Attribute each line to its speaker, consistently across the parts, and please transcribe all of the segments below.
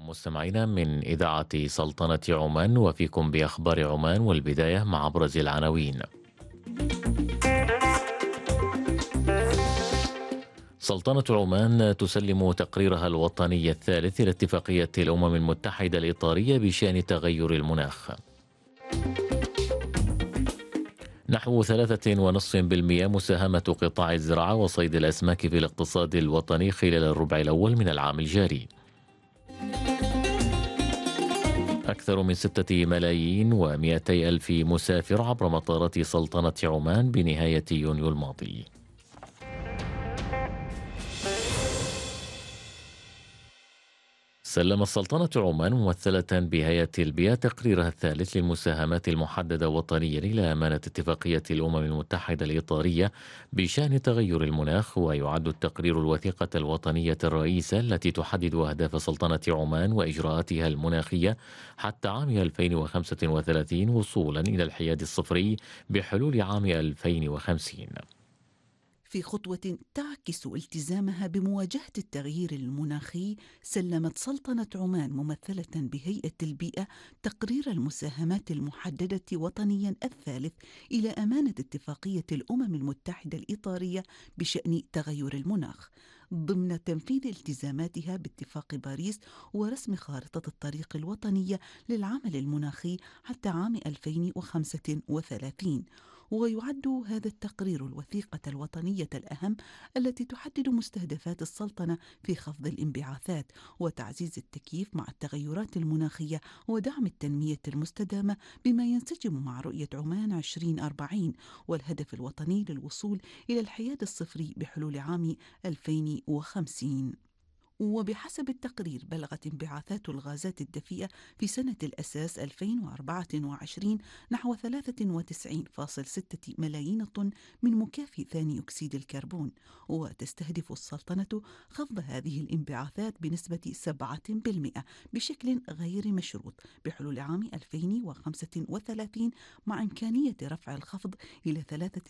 Speaker 1: مستمعينا من إذاعة سلطنة عمان، وفيكم بأخبار عمان، والبداية مع أبرز العناوين. سلطنة عمان تسلم تقريرها الوطني الثالث إلى اتفاقية الأمم المتحدة الإطارية بشأن تغير المناخ. نحو 3.5% مساهمة قطاع الزراعة وصيد الأسماك في الاقتصاد الوطني خلال الربع الأول من العام الجاري. أكثر من 6,200,000 مسافر عبر مطارات سلطنة عمان بنهاية يونيو الماضي. سلمت سلطنة عمان ممثلة بهيئة البيئة تقريرها الثالث للمساهمات المحددة وطنيا إلى أمانة اتفاقية الأمم المتحدة الإطارية بشأن تغير المناخ، ويعد التقرير الوثيقة الوطنية الرئيسة التي تحدد أهداف سلطنة عمان وإجراءاتها المناخية حتى عام 2035 وصولا إلى الحياد الصفري بحلول عام 2050.
Speaker 2: في خطوة تعكس التزامها بمواجهة التغيير المناخي، سلمت سلطنة عمان ممثلة بهيئة البيئة تقرير المساهمات المحددة وطنيا الثالث إلى أمانة اتفاقية الأمم المتحدة الإطارية بشأن تغير المناخ، ضمن تنفيذ التزاماتها باتفاق باريس ورسم خارطة الطريق الوطنية للعمل المناخي حتى عام 2035. ويعد هذا التقرير الوثيقة الوطنية الأهم التي تحدد مستهدفات السلطنة في خفض الانبعاثات وتعزيز التكييف مع التغيرات المناخية ودعم التنمية المستدامة، بما ينسجم مع رؤية عمان 2040 والهدف الوطني للوصول إلى الحياد الصفري بحلول عام 2050. وبحسب التقرير بلغت انبعاثات الغازات الدفيئة في سنة الأساس 2024 نحو 93.6 ملايين طن من مكافي ثاني أكسيد الكربون، وتستهدف السلطنة خفض هذه الانبعاثات بنسبة 7% بشكل غير مشروط بحلول عام 2035، مع إمكانية رفع الخفض إلى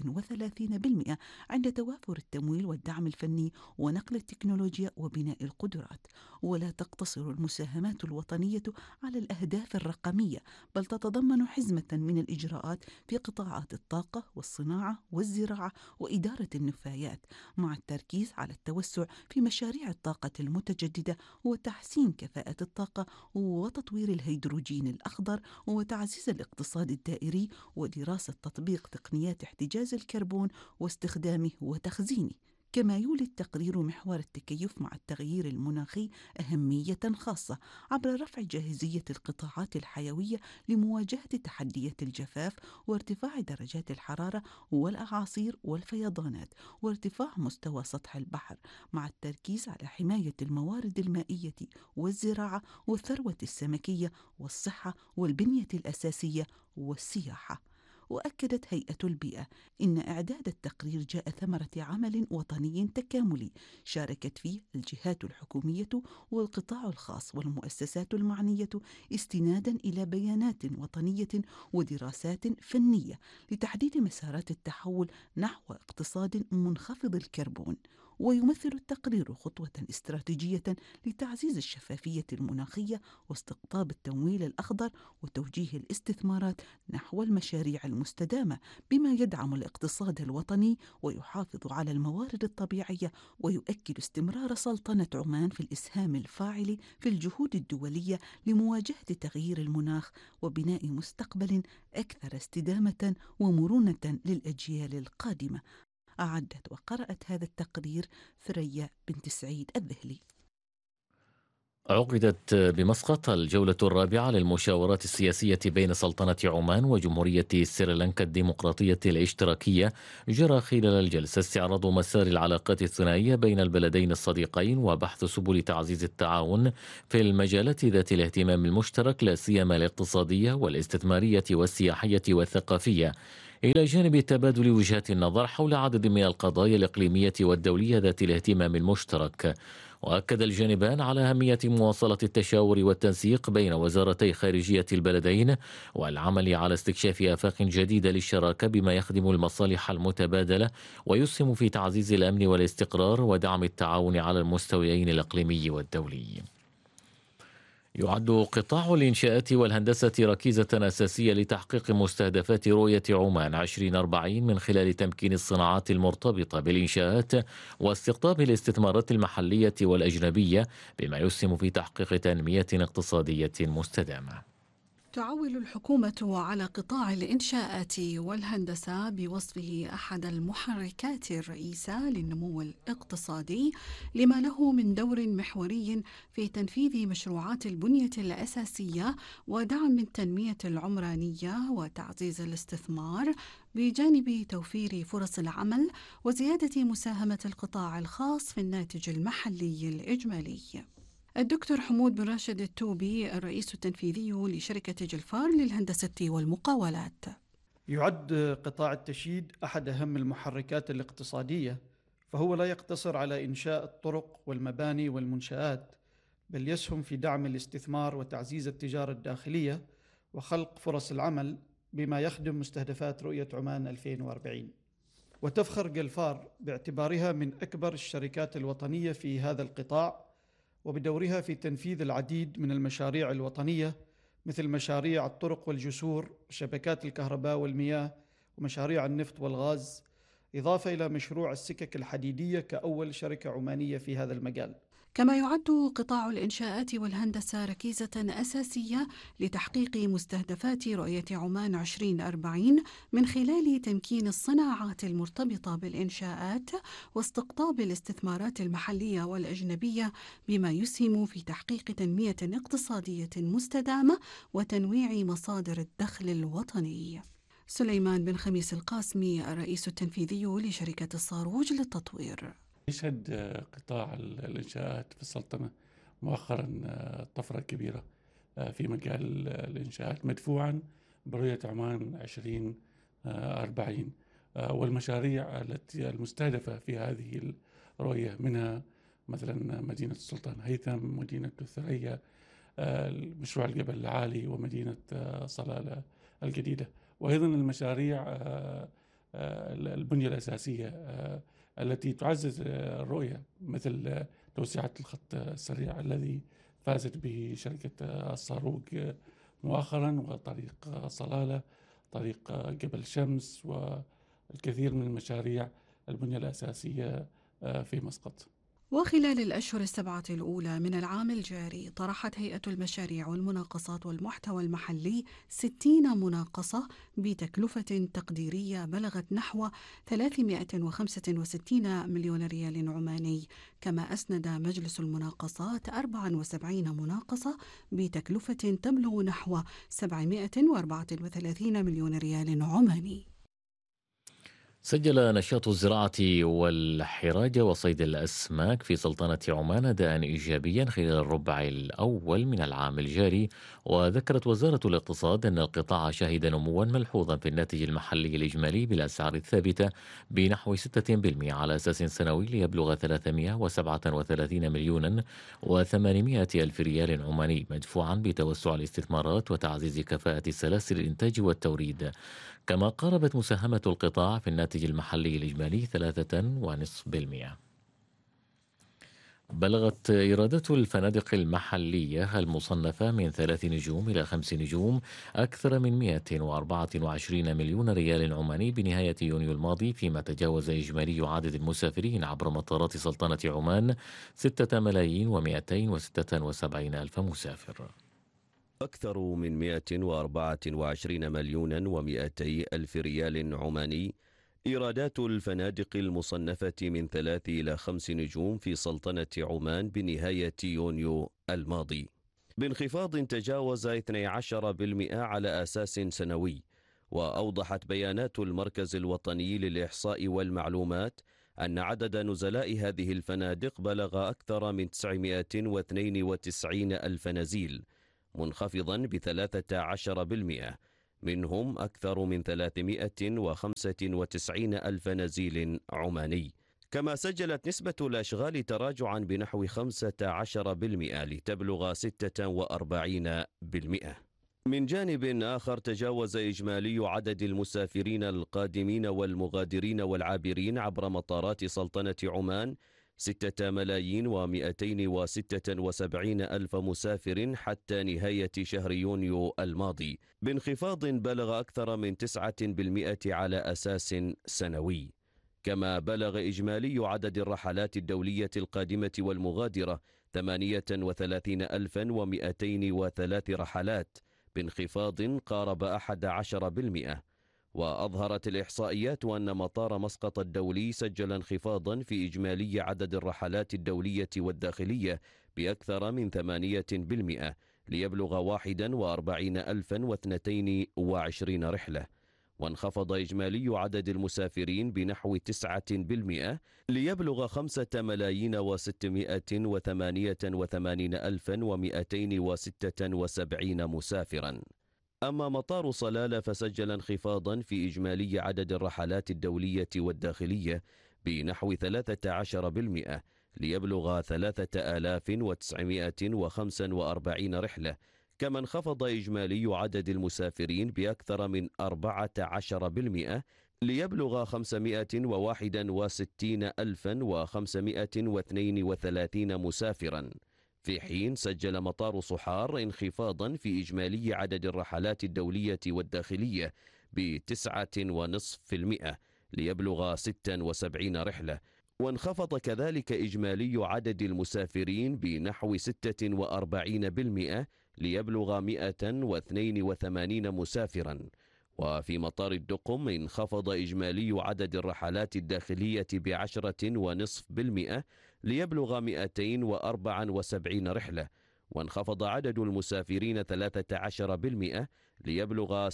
Speaker 2: 33% عند توافر التمويل والدعم الفني ونقل التكنولوجيا وبناء القدرات. ولا تقتصر المساهمات الوطنية على الأهداف الرقمية، بل تتضمن حزمة من الإجراءات في قطاعات الطاقة والصناعة والزراعة وإدارة النفايات، مع التركيز على التوسع في مشاريع الطاقة المتجددة وتحسين كفاءة الطاقة وتطوير الهيدروجين الأخضر وتعزيز الاقتصاد الدائري ودراسة تطبيق تقنيات احتجاز الكربون واستخدامه وتخزينه. كما يولي التقرير محور التكيف مع التغيير المناخي أهمية خاصة عبر رفع جاهزية القطاعات الحيوية لمواجهة تحديات الجفاف وارتفاع درجات الحرارة والأعاصير والفيضانات وارتفاع مستوى سطح البحر، مع التركيز على حماية الموارد المائية والزراعة والثروة السمكية والصحة والبنية الأساسية والسياحة. وأكدت هيئة البيئة إن إعداد التقرير جاء ثمرة عمل وطني تكاملي شاركت فيه الجهات الحكومية والقطاع الخاص والمؤسسات المعنية، استنادا إلى بيانات وطنية ودراسات فنية لتحديد مسارات التحول نحو اقتصاد منخفض الكربون. ويمثل التقرير خطوة استراتيجية لتعزيز الشفافية المناخية واستقطاب التمويل الأخضر وتوجيه الاستثمارات نحو المشاريع المستدامة، بما يدعم الاقتصاد الوطني ويحافظ على الموارد الطبيعية ويؤكد استمرار سلطنة عمان في الإسهام الفاعل في الجهود الدولية لمواجهة تغيير المناخ وبناء مستقبل أكثر استدامة ومرونة للأجيال القادمة. أعدت وقرأت هذا التقرير ثريا بنت سعيد الذهلي.
Speaker 1: عقدت بمسقط الجولة الرابعة للمشاورات السياسية بين سلطنة عمان وجمهورية سريلانكا الديمقراطية الاشتراكية. جرى خلال الجلسة استعراض مسار العلاقات الثنائية بين البلدين الصديقين وبحث سبل تعزيز التعاون في المجالات ذات الاهتمام المشترك، لا سيما الاقتصادية والاستثمارية والسياحية والثقافية، إلى جانب تبادل وجهات النظر حول عدد من القضايا الإقليمية والدولية ذات الاهتمام المشترك. وأكد الجانبان على أهمية مواصلة التشاور والتنسيق بين وزارتي خارجية البلدين والعمل على استكشاف آفاق جديدة للشراكة بما يخدم المصالح المتبادلة ويسهم في تعزيز الأمن والاستقرار ودعم التعاون على المستويين الإقليمي والدولي. يعد قطاع الإنشاءات والهندسة ركيزة أساسية لتحقيق مستهدفات رؤية عمان 2040 من خلال تمكين الصناعات المرتبطة بالإنشاءات واستقطاب الاستثمارات المحلية والأجنبية، بما يسهم في تحقيق تنمية اقتصادية مستدامة.
Speaker 3: تعول الحكومة على قطاع الإنشاءات والهندسة بوصفه أحد المحركات الرئيسة للنمو الاقتصادي، لما له من دور محوري في تنفيذ مشروعات البنية الأساسية ودعم التنمية العمرانية وتعزيز الاستثمار، بجانب توفير فرص العمل وزيادة مساهمة القطاع الخاص في الناتج المحلي الإجمالي. الدكتور حمود بن راشد التوبي، الرئيس التنفيذي لشركة جلفار للهندسة والمقاولات.
Speaker 4: يعد قطاع التشييد أحد أهم المحركات الاقتصادية، فهو لا يقتصر على إنشاء الطرق والمباني والمنشآت، بل يسهم في دعم الاستثمار وتعزيز التجارة الداخلية وخلق فرص العمل، بما يخدم مستهدفات رؤية عمان 2040. وتفخر جلفار باعتبارها من أكبر الشركات الوطنية في هذا القطاع، وبدورها في تنفيذ العديد من المشاريع الوطنية، مثل مشاريع الطرق والجسور وشبكات الكهرباء والمياه ومشاريع النفط والغاز، إضافة إلى مشروع السكك الحديدية كأول شركة عمانية في هذا المجال.
Speaker 3: كما يعد قطاع الإنشاءات والهندسة ركيزة أساسية لتحقيق مستهدفات رؤية عمان 2040 من خلال تمكين الصناعات المرتبطة بالإنشاءات واستقطاب الاستثمارات المحلية والأجنبية، بما يسهم في تحقيق تنمية اقتصادية مستدامة وتنويع مصادر الدخل الوطني. سليمان بن خميس القاسمي، الرئيس التنفيذي لشركة الصاروج للتطوير.
Speaker 5: يشهد قطاع الإنشاءات في السلطنة مؤخرا طفرة كبيرة في مجال الإنشاءات، مدفوعا برؤية عمان 2040 والمشاريع التي المستهدفة في هذه الرؤية، منها مثلا مدينة السلطان هيثم، مدينة الثريا، مشروع الجبل العالي، ومدينة صلالة الجديدة، وأيضا المشاريع البنية الأساسية التي تعزز الرؤية، مثل توسعة الخط السريع الذي فازت به شركة الصاروج مؤخرا، وطريق صلالة، طريق جبل شمس، والكثير من المشاريع البنية الأساسية في مسقط.
Speaker 3: وخلال الأشهر السبعة الأولى من العام الجاري، طرحت هيئة المشاريع والمناقصات والمحتوى المحلي 60 مناقصة بتكلفة تقديرية بلغت نحو 365 مليون ريال عماني. كما أسند مجلس المناقصات 74 مناقصة بتكلفة تبلغ نحو 734 مليون ريال عماني.
Speaker 1: سجل نشاط الزراعة والحراجة وصيد الأسماك في سلطنة عمان أداء إيجابيا خلال الربع الأول من العام الجاري، وذكرت وزارة الاقتصاد أن القطاع شهد نموا ملحوظا في الناتج المحلي الإجمالي بالأسعار الثابتة بنحو 6% على أساس سنوي، ليبلغ 337 مليون و800 ألف ريال عماني، مدفوعا بتوسع الاستثمارات وتعزيز كفاءة سلاسل الإنتاج والتوريد. كما قاربت مساهمة القطاع في الناتج المحلي الإجمالي 3.5%. بلغت إيرادات الفنادق المحلية المصنفة من 3 نجوم إلى 5 نجوم أكثر من 124 مليون ريال عماني بنهاية يونيو الماضي، فيما تجاوز إجمالي عدد المسافرين عبر مطارات سلطنة عمان 6,276,000 مسافر.
Speaker 6: أكثر من 124 مليون و200 ألف ريال عماني إيرادات الفنادق المصنفة من 3 إلى 5 نجوم في سلطنة عمان بنهاية يونيو الماضي، بانخفاض تجاوز 12% على أساس سنوي. وأوضحت بيانات المركز الوطني للإحصاء والمعلومات أن عدد نزلاء هذه الفنادق بلغ أكثر من 992 ألف نزيل، منخفضا ب13%، منهم أكثر من 395 ألف نزيل عماني. كما سجلت نسبة الأشغال تراجعا بنحو 15% لتبلغ 46%. من جانب آخر، تجاوز إجمالي عدد المسافرين القادمين والمغادرين والعابرين عبر مطارات سلطنة عمان 6,276,000 مسافر حتى نهاية شهر يونيو الماضي، بانخفاض بلغ أكثر من 9% على أساس سنوي. كما بلغ إجمالي عدد الرحلات الدولية القادمة والمغادرة 38,203 رحلات، بانخفاض قارب 11%. وأظهرت الإحصائيات أن مطار مسقط الدولي سجل انخفاضا في إجمالي عدد الرحلات الدولية والداخلية بأكثر من 8%، ليبلغ 41,022 رحلة. وانخفض إجمالي عدد المسافرين بنحو 9%، ليبلغ 5,688,276 مسافرا. أما مطار صلالة فسجل انخفاضا في إجمالي عدد الرحلات الدولية والداخلية بنحو 13%، ليبلغ 3,945 رحلة. كما انخفض إجمالي عدد المسافرين بأكثر من 14%، ليبلغ 561,532 مسافرا. في حين سجل مطار صحار انخفاضا في إجمالي عدد الرحلات الدولية والداخلية ب9.5%، ليبلغ 76 رحلة. وانخفض كذلك إجمالي عدد المسافرين بنحو 46%، ليبلغ 182 مسافرا. وفي مطار الدقم انخفض إجمالي عدد الرحلات الداخلية ب10.5%، ليبلغ 274 رحلة. وانخفض عدد المسافرين 13%، ليبلغ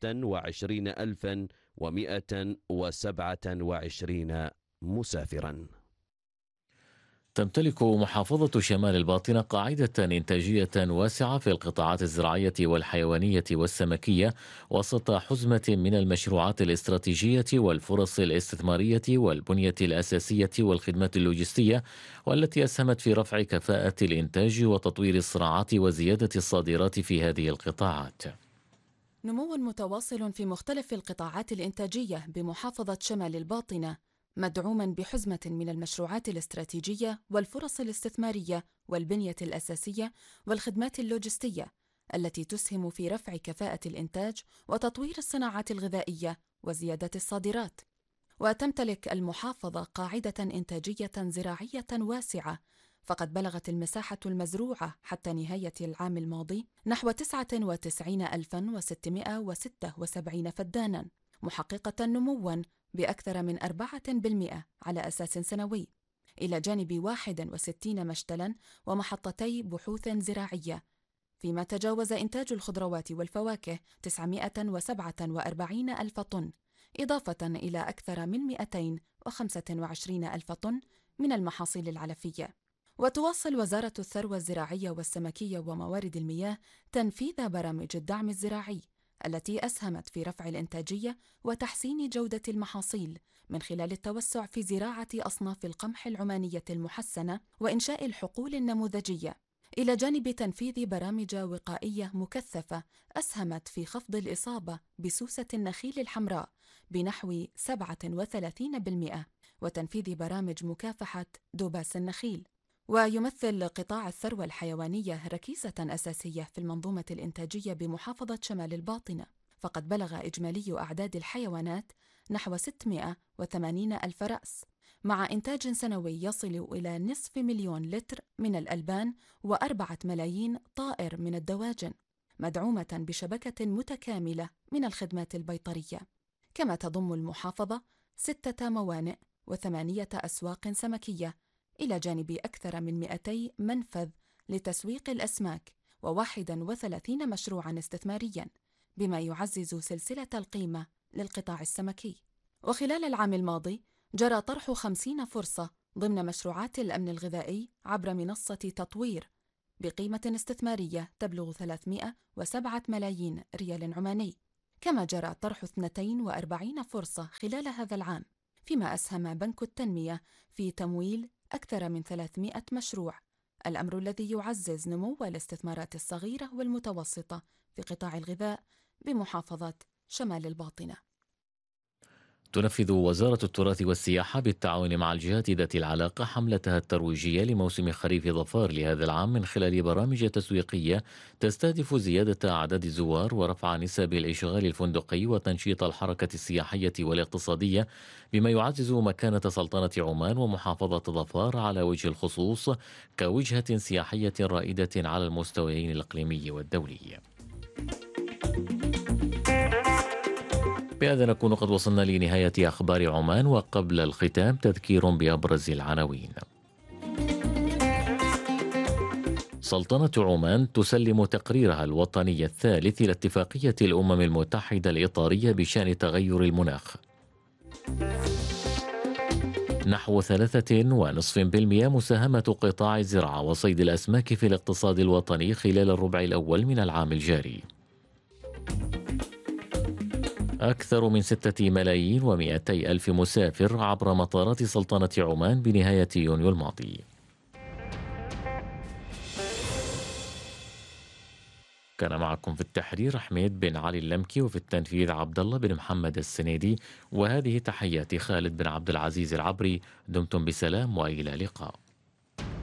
Speaker 6: 26,127 مسافرا.
Speaker 1: تمتلك محافظة شمال الباطنة قاعدة إنتاجية واسعة في القطاعات الزراعية والحيوانية والسمكية، وسط حزمة من المشروعات الاستراتيجية والفرص الاستثمارية والبنية الأساسية والخدمات اللوجستية، والتي أسهمت في رفع كفاءة الإنتاج وتطوير الصناعات وزيادة الصادرات في هذه القطاعات.
Speaker 7: نمو متواصل في مختلف القطاعات الإنتاجية بمحافظة شمال الباطنة، مدعوما بحزمة من المشروعات الاستراتيجية والفرص الاستثمارية والبنية الأساسية والخدمات اللوجستية، التي تسهم في رفع كفاءة الإنتاج وتطوير الصناعات الغذائية وزيادة الصادرات. وتمتلك المحافظة قاعدة إنتاجية زراعية واسعة، فقد بلغت المساحة المزروعة حتى نهاية العام الماضي نحو 99,676 فدانا، محققة نمواً بأكثر من 4% على أساس سنوي، إلى جانب 61 مشتلاً ومحطتي بحوث زراعية، فيما تجاوز إنتاج الخضروات والفواكه 947 ألف طن، إضافة إلى أكثر من 225 ألف طن من المحاصيل العلفية. وتواصل وزارة الثروة الزراعية والسمكية وموارد المياه تنفيذ برامج الدعم الزراعي التي أسهمت في رفع الإنتاجية وتحسين جودة المحاصيل من خلال التوسع في زراعة أصناف القمح العمانية المحسنة وإنشاء الحقول النموذجية، إلى جانب تنفيذ برامج وقائية مكثفة أسهمت في خفض الإصابة بسوسة النخيل الحمراء بنحو 37%، وتنفيذ برامج مكافحة دباس النخيل. ويمثل قطاع الثروة الحيوانية ركيزة أساسية في المنظومة الإنتاجية بمحافظة شمال الباطنة، فقد بلغ إجمالي أعداد الحيوانات نحو 680 ألف رأس، مع إنتاج سنوي يصل إلى 500,000 لتر من الألبان و4 ملايين طائر من الدواجن، مدعومة بشبكة متكاملة من الخدمات البيطرية. كما تضم المحافظة 6 موانئ و8 أسواق سمكية، إلى جانب أكثر من 200 منفذ لتسويق الأسماك و31 مشروعاً استثمارياً، بما يعزز سلسلة القيمة للقطاع السمكي. وخلال العام الماضي جرى طرح 50 فرصة ضمن مشروعات الأمن الغذائي عبر منصة تطوير بقيمة استثمارية تبلغ 307 ملايين ريال عماني. كما جرى طرح 42 فرصة خلال هذا العام، فيما أسهم بنك التنمية في تمويل أكثر من 300 مشروع، الأمر الذي يعزز نمو الاستثمارات الصغيرة والمتوسطة في قطاع الغذاء بمحافظة شمال الباطنة.
Speaker 1: تنفذ وزارة التراث والسياحة بالتعاون مع الجهات ذات العلاقة حملتها الترويجية لموسم خريف ظفار لهذا العام من خلال برامج تسويقية تستهدف زيادة أعداد الزوار ورفع نسب الإشغال الفندقي وتنشيط الحركة السياحية والاقتصادية، بما يعزز مكانة سلطنة عمان ومحافظة ظفار على وجه الخصوص كوجهة سياحية رائدة على المستويين الإقليمي والدولي. بهذا نكون قد وصلنا لنهاية أخبار عمان، وقبل الختام تذكير بأبرز العناوين. سلطنة عمان تسلم تقريرها الوطني الثالث إلى اتفاقية الأمم المتحدة الإطارية بشأن تغير المناخ. نحو 3.5% مساهمة قطاع الزراعة وصيد الأسماك في الاقتصاد الوطني خلال الربع الأول من العام الجاري. أكثر من 6,200,000 مسافر عبر مطارات سلطنة عمان بنهاية يونيو الماضي. كان معكم في التحرير حميد بن علي اللمكي، وفي التنفيذ عبد الله بن محمد السنيدي، وهذه تحيات خالد بن عبد العزيز العبري. دمتم بسلام وإلى اللقاء.